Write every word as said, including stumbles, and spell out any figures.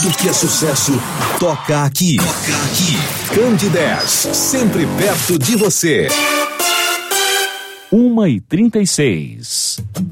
Tudo que é sucesso toca aqui. Toca aqui. Candidez, sempre perto de você. uma e trinta e seis.